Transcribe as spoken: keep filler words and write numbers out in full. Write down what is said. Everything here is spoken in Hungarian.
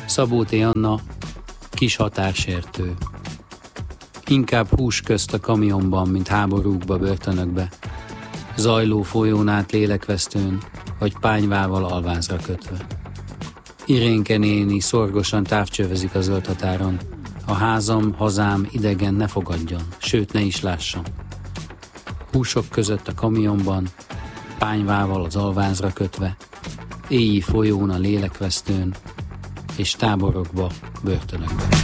Szabó T. Anna, kis határsértő. Inkább hús közt a kamionban, mint háborúkba, börtönökbe. Zajló folyón át lélekvesztőn, vagy pányvával alvázra kötve. Irénke néni szorgosan távcsövezik a zöld határon. A házam, hazám idegen ne fogadjon, sőt ne is lássam. Húsok között a kamionban, pányvával az alvázra kötve, éjjel folyón a lélekvesztőn, és táborokba, börtönökbe.